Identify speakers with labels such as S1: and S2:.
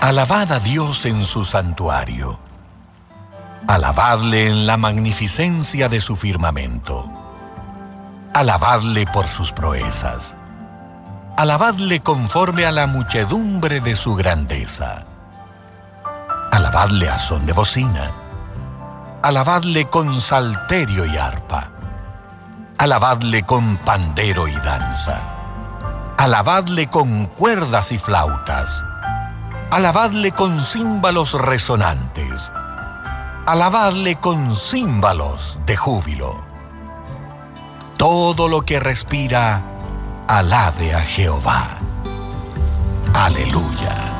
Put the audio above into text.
S1: Alabad a Dios en su santuario. Alabadle en la magnificencia de su firmamento. Alabadle por sus proezas. Alabadle conforme a la muchedumbre de su grandeza. Alabadle a son de bocina. Alabadle con salterio y arpa. Alabadle con pandero y danza. Alabadle con cuerdas y flautas. Alabadle con címbalos resonantes. Alabadle con címbalos de júbilo. Todo lo que respira, alabe a Jehová. Aleluya.